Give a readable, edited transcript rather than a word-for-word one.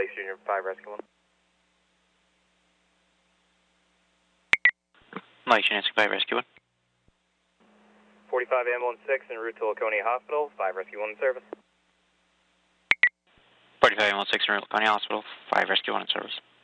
Lakes Junior 5 Rescue 1. Lakes Junior 5 Rescue 1. 45 Ambulance 6 en route to Laconia Hospital, 5 Rescue 1 in service. 45 Ambulance 6 in Laconia Hospital, 5 Rescue 1 in service.